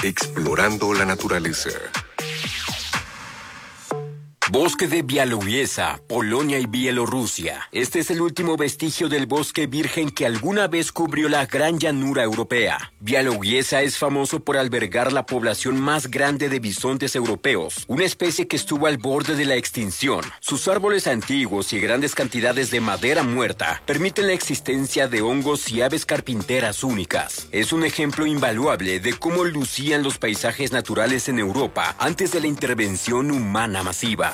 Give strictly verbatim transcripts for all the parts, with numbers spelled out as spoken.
Explorando la naturaleza. Bosque de Białowieża, Polonia y Bielorrusia. Este es el último vestigio del bosque virgen que alguna vez cubrió la gran llanura europea. Białowieża es famoso por albergar la población más grande de bisontes europeos, una especie que estuvo al borde de la extinción. Sus árboles antiguos y grandes cantidades de madera muerta permiten la existencia de hongos y aves carpinteras únicas. Es un ejemplo invaluable de cómo lucían los paisajes naturales en Europa antes de la intervención humana masiva.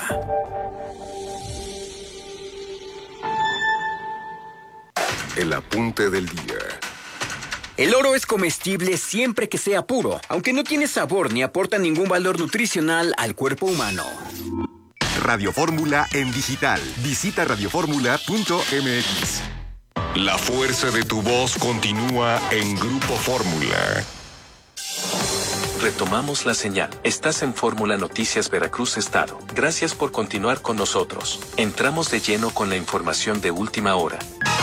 El apunte del día. El oro es comestible siempre que sea puro, aunque no tiene sabor ni aporta ningún valor nutricional al cuerpo humano. Radio Fórmula en digital. Visita radioformula punto m x. La fuerza de tu voz continúa en Grupo Fórmula. Retomamos la señal. Estás en Fórmula Noticias Veracruz Estado. Gracias por continuar con nosotros. Entramos de lleno con la información de última hora.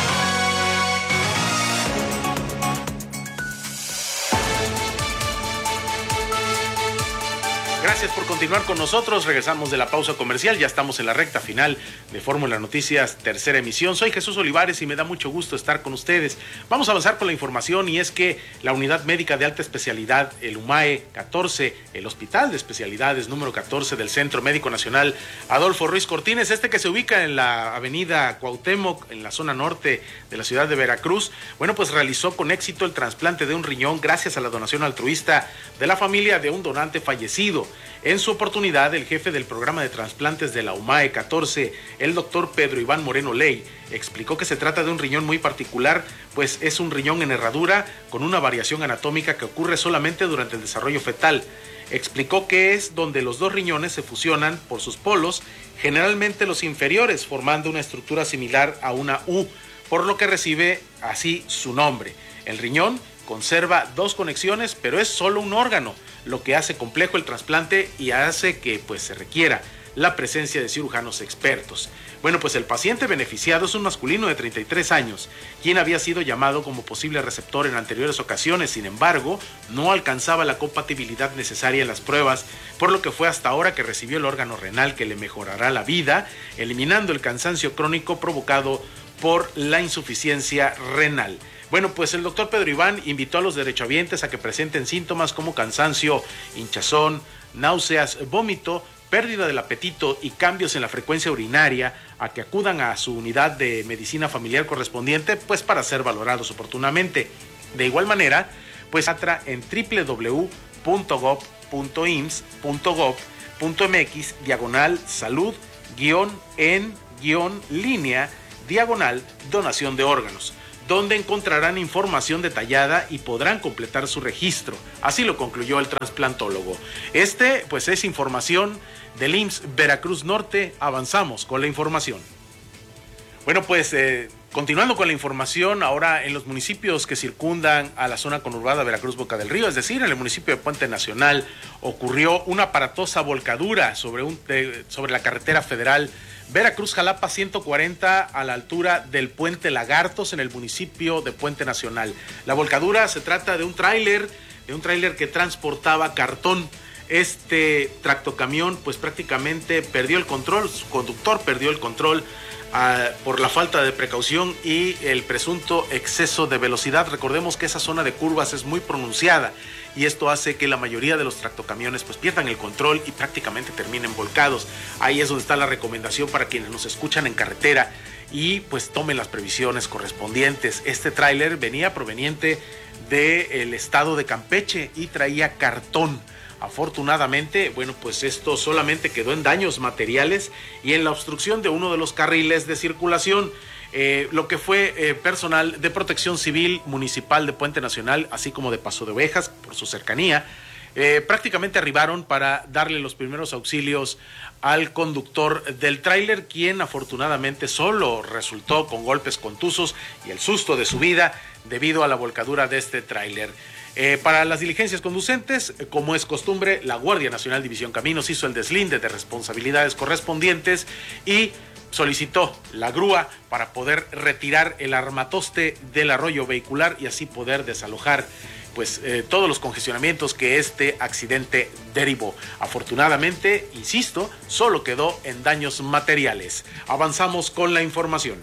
Gracias por continuar con nosotros. Regresamos de la pausa comercial. Ya estamos en la recta final de Fórmula Noticias, tercera emisión. Soy Jesús Olivares y me da mucho gusto estar con ustedes. Vamos a avanzar con la información y es que la Unidad Médica de Alta Especialidad, el UMAE catorce, el Hospital de Especialidades número catorce del Centro Médico Nacional Adolfo Ruiz Cortines, este que se ubica en la avenida Cuauhtémoc, en la zona norte de la ciudad de Veracruz, bueno, pues realizó con éxito el trasplante de un riñón gracias a la donación altruista de la familia de un donante fallecido. En su oportunidad, el jefe del programa de trasplantes de la UMAE catorce, el doctor Pedro Iván Moreno Ley, explicó que se trata de un riñón muy particular, pues es un riñón en herradura con una variación anatómica que ocurre solamente durante el desarrollo fetal. Explicó que es donde los dos riñones se fusionan por sus polos, generalmente los inferiores, formando una estructura similar a una U, por lo que recibe así su nombre. El riñón conserva dos conexiones, pero es solo un órgano, lo que hace complejo el trasplante y hace que pues se requiera la presencia de cirujanos expertos. Bueno, pues el paciente beneficiado es un masculino de treinta y tres años, quien había sido llamado como posible receptor en anteriores ocasiones. Sin embargo, no alcanzaba la compatibilidad necesaria en las pruebas, por lo que fue hasta ahora que recibió el órgano renal que le mejorará la vida, eliminando el cansancio crónico provocado por la insuficiencia renal. Bueno, pues el doctor Pedro Iván invitó a los derechohabientes a que presenten síntomas como cansancio, hinchazón, náuseas, vómito, pérdida del apetito y cambios en la frecuencia urinaria, a que acudan a su unidad de medicina familiar correspondiente, pues para ser valorados oportunamente. De igual manera, pues atra en doble u doble u doble u punto gob punto i m s s punto gob punto m x diagonal salud guión en guión línea diagonal donación de órganos, donde encontrarán información detallada y podrán completar su registro. Así lo concluyó el trasplantólogo. Este, pues, es información del I M S S Veracruz Norte. Avanzamos con la información. Bueno, pues, eh, continuando con la información, ahora en los municipios que circundan a la zona conurbada Veracruz Boca del Río, es decir, en el municipio de Puente Nacional, ocurrió una aparatosa volcadura sobre, un, eh, sobre la carretera federal Veracruz-Jalapa ciento cuarenta a la altura del puente Lagartos en el municipio de Puente Nacional. La volcadura se trata de un tráiler, de un tráiler que transportaba cartón. Este tractocamión pues prácticamente perdió el control, su conductor perdió el control uh, por la falta de precaución y el presunto exceso de velocidad. Recordemos que esa zona de curvas es muy pronunciada y esto hace que la mayoría de los tractocamiones pues pierdan el control y prácticamente terminen volcados. Ahí es donde está la recomendación para quienes nos escuchan en carretera y pues tomen las previsiones correspondientes. Este tráiler venía proveniente del estado de Campeche y traía cartón. Afortunadamente, bueno, pues esto solamente quedó en daños materiales y en la obstrucción de uno de los carriles de circulación. Eh, lo que fue eh, personal de Protección Civil Municipal de Puente Nacional, así como de Paso de Ovejas, por su cercanía, eh, prácticamente arribaron para darle los primeros auxilios al conductor del tráiler, quien afortunadamente solo resultó con golpes contusos y el susto de su vida debido a la volcadura de este tráiler. Eh, para las diligencias conducentes, como es costumbre, la Guardia Nacional División Caminos hizo el deslinde de responsabilidades correspondientes y solicitó la grúa para poder retirar el armatoste del arroyo vehicular y así poder desalojar pues eh, todos los congestionamientos que este accidente derivó. Afortunadamente, insisto, solo quedó en daños materiales. Avanzamos con la información.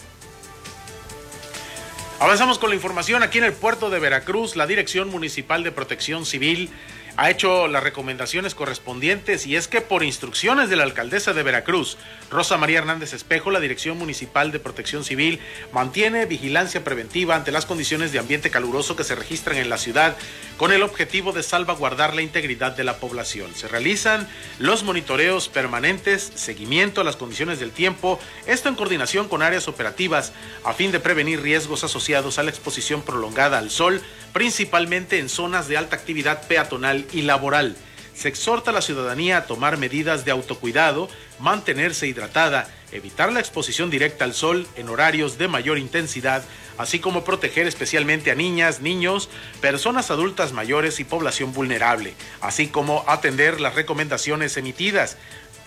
Avanzamos con la información. Aquí en el puerto de Veracruz, la Dirección Municipal de Protección Civil ha hecho las recomendaciones correspondientes, y es que por instrucciones de la alcaldesa de Veracruz, Rosa María Hernández Espejo, la Dirección Municipal de Protección Civil mantiene vigilancia preventiva ante las condiciones de ambiente caluroso que se registran en la ciudad, con el objetivo de salvaguardar la integridad de la población. Se realizan los monitoreos permanentes, seguimiento a las condiciones del tiempo, esto en coordinación con áreas operativas a fin de prevenir riesgos asociados a la exposición prolongada al sol, principalmente en zonas de alta actividad peatonal y laboral. Se exhorta a la ciudadanía a tomar medidas de autocuidado, mantenerse hidratada, evitar la exposición directa al sol en horarios de mayor intensidad, así como proteger especialmente a niñas, niños, personas adultas mayores y población vulnerable, así como atender las recomendaciones emitidas.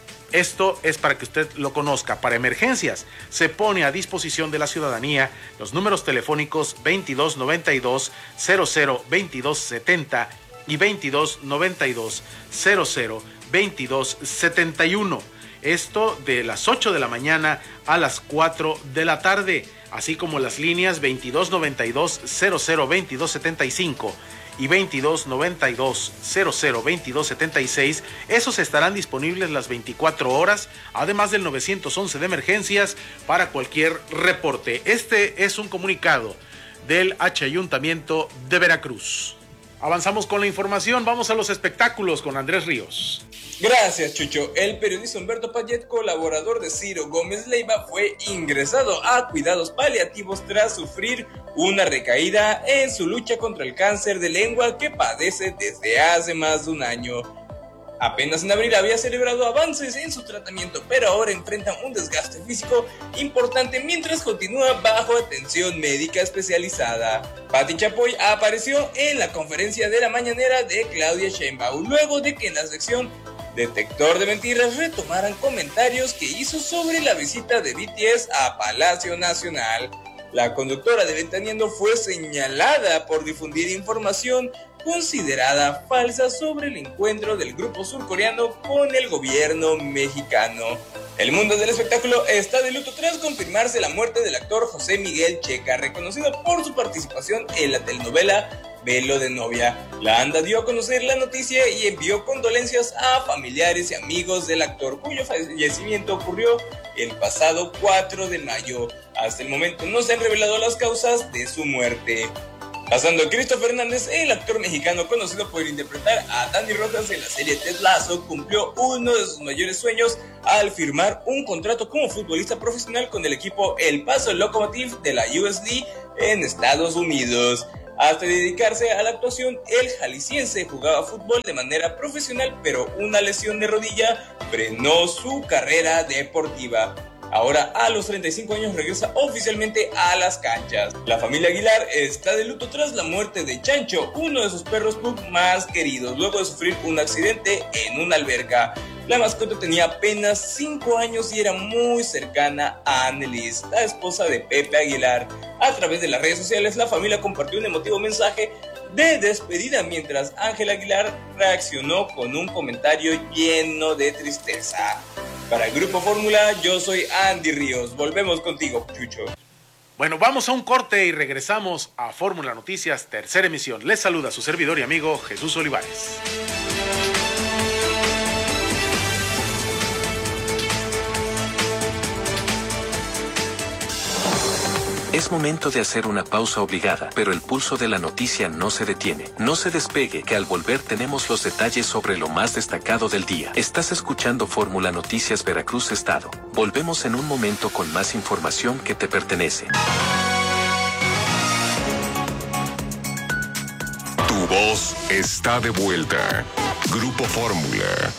Esto es para que usted lo conozca. Para emergencias, se pone a disposición de la ciudadanía los números telefónicos veintidós noventa y dos cero cero veintidós setenta y veintidós noventa y dos cero cero veintidós setenta y uno. Esto de las ocho de la mañana a las cuatro de la tarde, así como las líneas veintidós noventa y dos cero cero veintidós setenta y cinco y veintidós noventa y dos cero cero veintidós setenta y seis. Esos estarán disponibles las veinticuatro horas, además del nueve once de emergencias para cualquier reporte. Este es un comunicado del Ayuntamiento de Veracruz. Avanzamos con la información, vamos a los espectáculos con Andrés Ríos. Gracias, Chucho. El periodista Humberto Payet, colaborador de Ciro Gómez Leiva, fue ingresado a cuidados paliativos tras sufrir una recaída en su lucha contra el cáncer de lengua que padece desde hace más de un año. Apenas en abril había celebrado avances en su tratamiento, pero ahora enfrenta un desgaste físico importante mientras continúa bajo atención médica especializada. Pati Chapoy apareció en la conferencia de la mañanera de Claudia Sheinbaum, luego de que en la sección Detector de Mentiras retomaran comentarios que hizo sobre la visita de B T S a Palacio Nacional. La conductora de Ventaneando fue señalada por difundir información considerada falsa sobre el encuentro del grupo surcoreano con el gobierno mexicano. El mundo del espectáculo está de luto tras confirmarse la muerte del actor José Miguel Checa, reconocido por su participación en la telenovela Velo de Novia. La ANDA dio a conocer la noticia y envió condolencias a familiares y amigos del actor, cuyo fallecimiento ocurrió el pasado cuatro de mayo. Hasta el momento no se han revelado las causas de su muerte. Pasando a Christopher Fernández, el actor mexicano conocido por interpretar a Dani Rojas en la serie Ted Lasso, cumplió uno de sus mayores sueños al firmar un contrato como futbolista profesional con el equipo El Paso Locomotive de la U S L en Estados Unidos. Hasta dedicarse a la actuación, el jalisciense jugaba fútbol de manera profesional, pero una lesión de rodilla frenó su carrera deportiva. Ahora, a los treinta y cinco años, regresa oficialmente a las canchas. La familia Aguilar está de luto tras la muerte de Chancho, uno de sus perros pug más queridos, luego de sufrir un accidente en una alberca. La mascota tenía apenas cinco años y era muy cercana a Annelies, la esposa de Pepe Aguilar. A través de las redes sociales, la familia compartió un emotivo mensaje de despedida, mientras Ángel Aguilar reaccionó con un comentario lleno de tristeza. Para el Grupo Fórmula, yo soy Andy Ríos. Volvemos contigo, Chucho. Bueno, vamos a un corte y regresamos a Fórmula Noticias, tercera emisión. Les saluda su servidor y amigo Jesús Olivares. Es momento de hacer una pausa obligada, pero el pulso de la noticia no se detiene. No se despegue, que al volver tenemos los detalles sobre lo más destacado del día. Estás escuchando Fórmula Noticias Veracruz Estado. Volvemos en un momento con más información que te pertenece. Tu voz está de vuelta. Grupo Fórmula.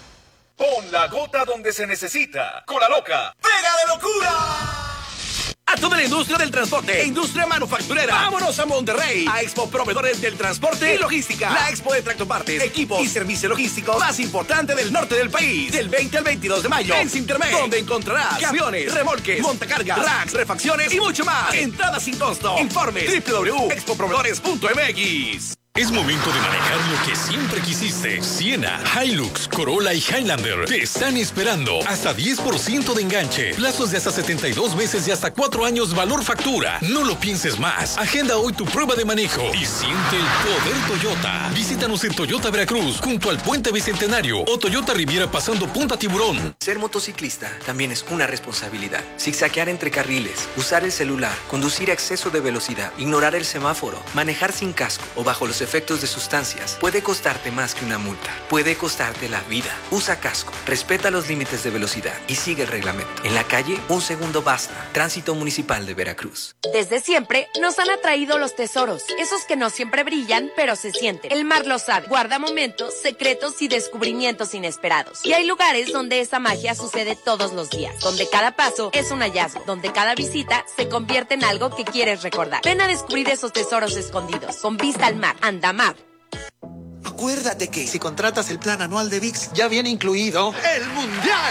Pon la gota donde se necesita. Con la loca. ¡Pega de locura! toda la industria del transporte e industria manufacturera. ¡Vámonos a Monterrey! A Expo Proveedores del Transporte y Logística. La expo de tractopartes, equipos y servicio logístico más importante del norte del país. Del veinte al veintidós de mayo en Sintermex, donde encontrarás camiones, remolques, montacargas, racks, refacciones y mucho más. Entrada sin costo. Informes doble u doble u doble u punto expo proveedores punto m x. Es momento de manejar lo que siempre quisiste. Siena, Hilux, Corolla y Highlander te están esperando. Hasta diez por ciento de enganche. Plazos de hasta setenta y dos meses y hasta cuatro años valor factura. No lo pienses más. Agenda hoy tu prueba de manejo y siente el poder Toyota. Visítanos en Toyota Veracruz, junto al Puente Bicentenario o Toyota Riviera pasando Punta Tiburón. Ser motociclista también es una responsabilidad. Zigzaguear entre carriles, usar el celular, conducir a exceso de velocidad, ignorar el semáforo, manejar sin casco o bajo los efectos de sustancias puede costarte más que una multa. Puede costarte la vida. Usa casco, respeta los límites de velocidad y sigue el reglamento. En la calle, un segundo basta. Tránsito Municipal de Veracruz. Desde siempre nos han atraído los tesoros, esos que no siempre brillan, pero se sienten. El mar lo sabe, guarda momentos, secretos y descubrimientos inesperados. Y hay lugares donde esa magia sucede todos los días, donde cada paso es un hallazgo, donde cada visita se convierte en algo que quieres recordar. Ven a descubrir esos tesoros escondidos, con vista al mar. Andamar. Acuérdate que si contratas el plan anual de V I X, ya viene incluido el Mundial.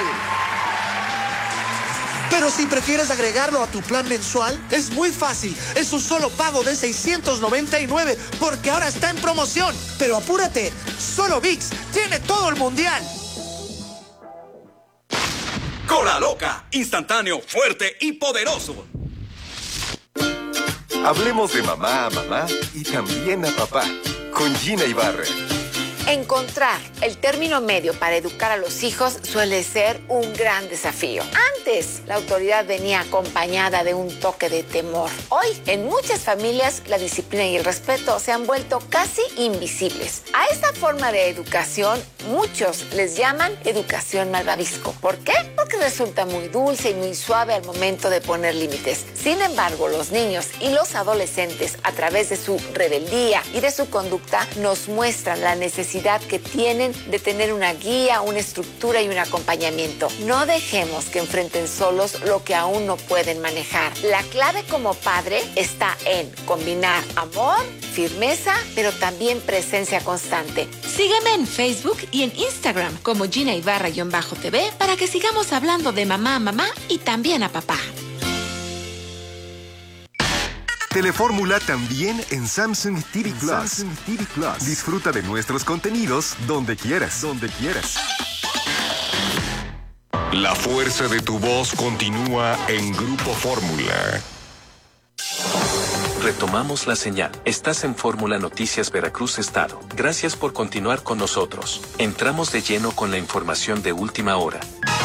Pero si prefieres agregarlo a tu plan mensual, es muy fácil. Es un solo pago de seiscientos noventa y nueve, porque ahora está en promoción. Pero apúrate, solo V I X tiene todo el Mundial. Cola Loca, instantáneo, fuerte y poderoso. Hablemos de mamá a mamá y también a papá, con Gina Ibarra. Encontrar el término medio para educar a los hijos suele ser un gran desafío. Antes, la autoridad venía acompañada de un toque de temor. Hoy, en muchas familias, la disciplina y el respeto se han vuelto casi invisibles. A esta forma de educación, muchos les llaman educación malvavisco. ¿Por qué? Porque resulta muy dulce y muy suave al momento de poner límites. Sin embargo, los niños y los adolescentes, a través de su rebeldía y de su conducta, nos muestran la necesidad que tienen de tener una guía, una estructura y un acompañamiento. No dejemos que enfrenten solos lo que aún no pueden manejar. La clave como padre está en combinar amor, firmeza, pero también presencia constante. Sígueme en Facebook y en Instagram como Gina Ibarra-T V para que sigamos hablando de mamá a mamá y también a papá. Telefórmula también en Samsung T V Plus. Samsung T V Plus. Disfruta de nuestros contenidos donde quieras, donde quieras. La fuerza de tu voz continúa en Grupo Fórmula. Retomamos la señal. Estás en Fórmula Noticias Veracruz Estado. Gracias por continuar con nosotros. Entramos de lleno con la información de última hora.